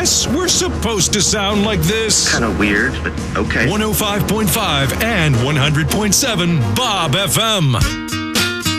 Yes, we're supposed to sound like this. Kind of weird, but okay. 105.5 and 100.7 Bob FM.